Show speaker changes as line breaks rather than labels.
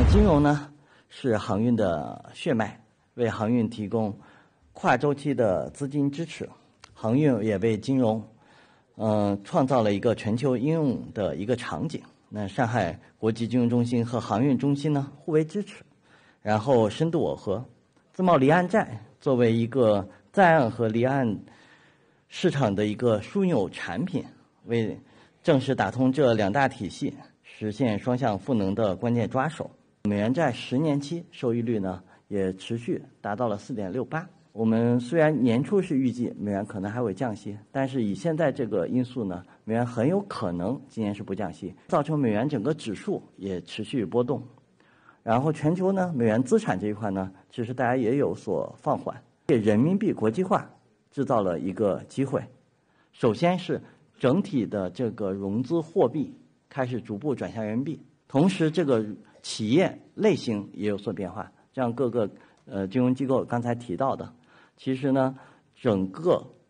金融呢是航运的血脉，为航运提供跨周期的资金支持。航运也为金融创造了一个全球应用的一个场景。那上海国际金融中心和航运中心呢互为支持，然后深度耦合。自贸离岸债作为一个在岸和离岸市场的一个枢纽产品，为正式打通这两大体系，实现双向赋能的关键抓手。美元债10年期收益率呢也持续达到了4.68%。我们虽然年初是预计美元可能还会降息，但是以现在这个因素呢，美元很有可能今年是不降息，造成美元整个指数也持续波动。然后全球呢，美元资产这一块呢，其实大家也有所放缓，给人民币国际化制造了一个机会。首先是整体的这个融资货币开始逐步转向人民币，同时这个企业类型也有所变化，像各个金融机构刚才提到的，其实呢，整个